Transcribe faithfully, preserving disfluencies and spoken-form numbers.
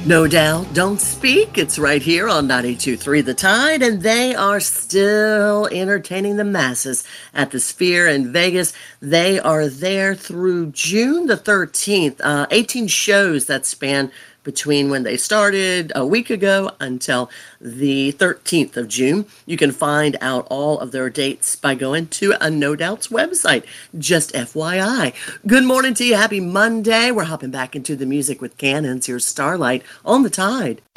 No doubt, don't speak. It's right here on ninety-two point three The Tide, and they are still entertaining the masses at the Sphere in Vegas. They are there through June the thirteenth. Uh, eighteen shows that span between when they started a week ago until the thirteenth of June. You can find out all of their dates by going to a No Doubt's website. Just F Y I. Good morning to you. Happy Monday. We're hopping back into the music with Cannons. Here's Starlight on the Tide.